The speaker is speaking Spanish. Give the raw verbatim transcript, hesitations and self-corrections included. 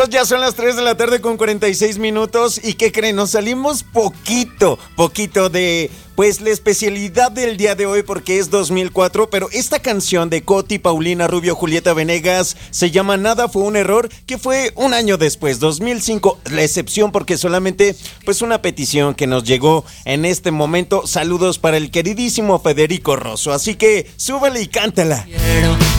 ya son las tres de la tarde con cuarenta y seis minutos. ¿Y qué creen? Nos salimos poquito, poquito de, pues, la especialidad del día de hoy porque es dos mil cuatro. Pero esta canción de Coti, Paulina Rubio, Julieta Venegas se llama Nada fue un error, que fue un año después, dos mil cinco. La excepción porque solamente, pues, una petición que nos llegó en este momento. Saludos para el queridísimo Federico Rosso. Así que súbele y cántala. Quiero